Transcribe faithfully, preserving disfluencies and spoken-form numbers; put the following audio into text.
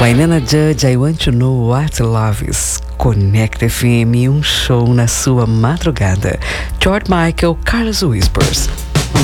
Wailana Judge, I Want to Know What Love Is. Conecta F M, um show na sua madrugada. George Michael, Carlos Whispers.